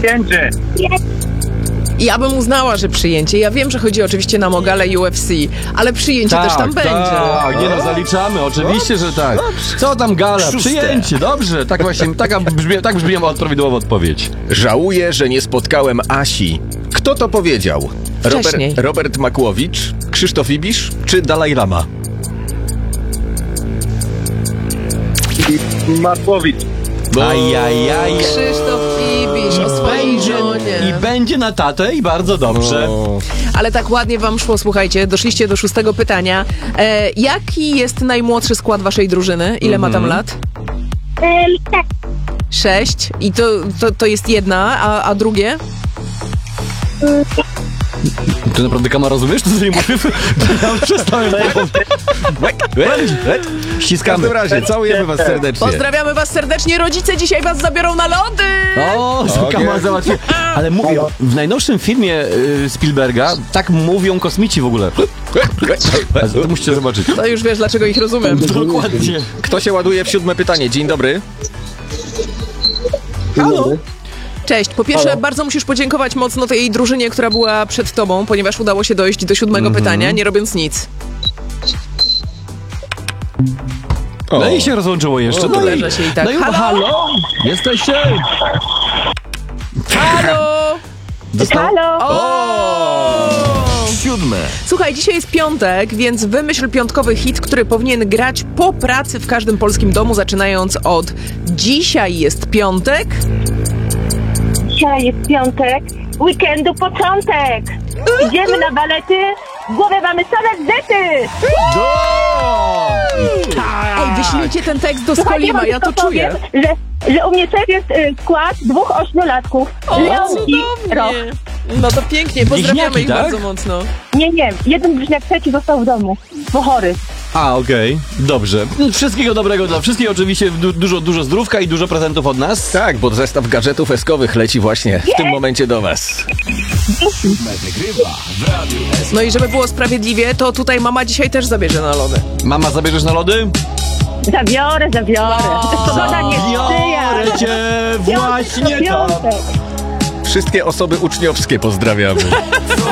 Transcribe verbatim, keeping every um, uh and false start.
Przyjęcie. Ja bym uznała, że przyjęcie. Ja wiem, że chodzi oczywiście nam o galę U F C, ale przyjęcie tak, też tam będzie. Tak, nie no, zaliczamy, oczywiście, że tak. Co tam gala? Szóste. Przyjęcie, dobrze. Tak właśnie, taka brzmi, tak brzmi prawidłowa odpowiedź. Żałuję, że nie spotkałem Asi. Kto to powiedział? Robert, Wcześniej. Robert Makłowicz, Krzysztof Ibisz czy Dalaj Lama? Makłowicz. Ajajaj. Krzysztof Ibisz o swojej żonie. I będzie na tatę i bardzo dobrze. O, Ale tak ładnie wam szło, słuchajcie, doszliście do szóstego pytania. E, jaki jest najmłodszy skład waszej drużyny? Ile ma tam lat? tak. Sześć. I to, to, to jest jedna, a, a drugie? Ty naprawdę, Kama, rozumiesz, to co nie mówię? Ja przestałem. w Ściskamy. każdym razie, całujemy was serdecznie. Pozdrawiamy was serdecznie, rodzice dzisiaj was zabiorą na lody! O, Okay. Kama załatwi. Ale mówię, w najnowszym filmie y, Spielberga tak mówią kosmici w ogóle. To musicie zobaczyć. To już wiesz, dlaczego ich rozumiem. Dokładnie. Kto się ładuje w siódme pytanie? Dzień dobry. Halo? Cześć. Po pierwsze, bardzo musisz podziękować mocno tej drużynie, która była przed tobą, ponieważ udało się dojść do siódmego pytania, nie robiąc nic. O. No i się rozłączyło jeszcze. No i, Leżę się i tak. no i Halo? halo? Jesteście? Halo! Halo. O! Siódme. Słuchaj, dzisiaj jest piątek, więc wymyśl piątkowy hit, który powinien grać po pracy w każdym polskim domu, zaczynając od dzisiaj jest piątek. Dzisiaj jest piątek, weekendu początek. Idziemy na balety, w głowie mamy same zety. Ej, wyślijcie ten tekst do Słuchajcie, Skolima, wam ja to tylko czuję. powiem, że, że u mnie też jest y, skład dwóch ośmiolatków. Leon i Rok. No to pięknie, pozdrawiamy Bliźniaki, ich tak? bardzo mocno. Nie, nie, jeden bliźniak trzeci został w domu, bo chory. A, okej. Dobrze. Wszystkiego dobrego dla wszystkich. Oczywiście du- dużo, dużo zdrówka i dużo prezentów od nas. Tak, bo zestaw gadżetów eskowych leci właśnie w tym momencie do was. No i żeby było sprawiedliwie, to tutaj mama dzisiaj też zabierze na lody. Mama, zabierzesz na lody? Zabiorę, zabiorę. Chociaż pogoda nie sprzyja. Biorę cię właśnie Piątek, tam. piątek. Wszystkie osoby uczniowskie pozdrawiamy.